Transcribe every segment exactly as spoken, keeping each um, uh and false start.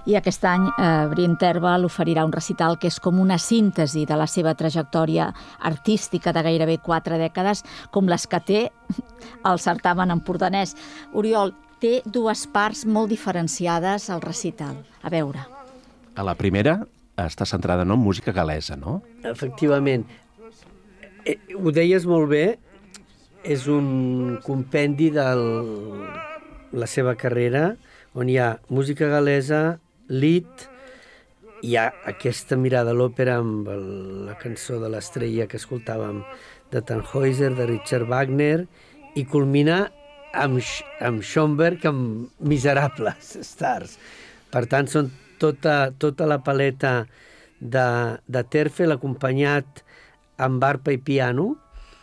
I aquest any eh, Brian Terval oferirà un recital que és com una síntesi de la seva trajectòria artística de gairebé quatre dècades, com les que té el certamen empordanès. Oriol, té dues parts molt diferenciades al recital. A veure. A la primera està centrada no, en música gal·lesa, no? Efectivament. Eh, ho deies molt bé, és un compendi de la seva carrera on hi ha música gal·lesa, lied, hi ha aquesta mirada a l'òpera amb el, la cançó de l'estrella que escoltàvem de Tannhäuser, de Richard Wagner, i culmina amb, amb Schoenberg, amb Miserables Stars. Per tant, són tota, tota la paleta de, de Terfel acompanyat amb arpa i piano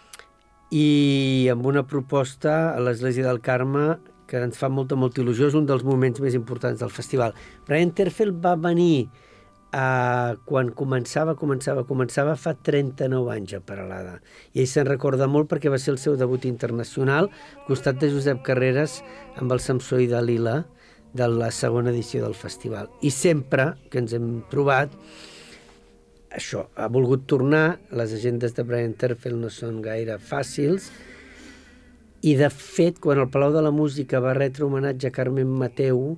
i amb una proposta a l'Església del Carme que ens fa molta, molta il·lusió. És un dels moments més importants del festival. Brian Terfel va venir Uh, quan començava, començava, començava fa trenta-nou anys a Peralada. I ell se'n recorda molt perquè va ser el seu debut internacional al costat de Josep Carreras amb el Samsó i Dalila de la segona edició del festival. I sempre que ens hem trobat, això, ha volgut tornar. Les agendes de Brian Terfel no són gaire fàcils i, de fet, quan el Palau de la Música va retre homenatge a Carmen Mateu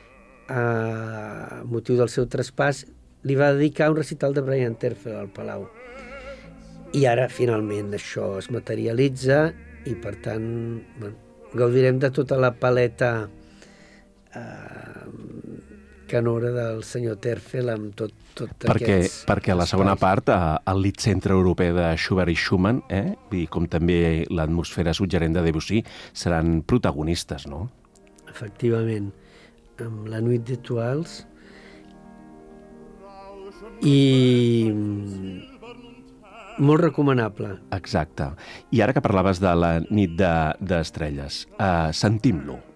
a motiu del seu traspàs, li va dedicar un recital de Brian Terfel al Palau. I ara, finalment, això es materialitza i, per tant, bueno, gaudirem de tota la paleta eh, canora del senyor Terfel amb tot, tot perquè, aquests... Perquè a la segona part, el Lied Centre Europeu de Schubert i Schumann, eh, i com també l'atmosfera suggerent de Debussy, seran protagonistes, no? Efectivament, amb la Nuit d'Étoiles, i molt recomanable. Exacte. I ara que parlaves de la nit d'estrelles, de, uh, sentim-lo.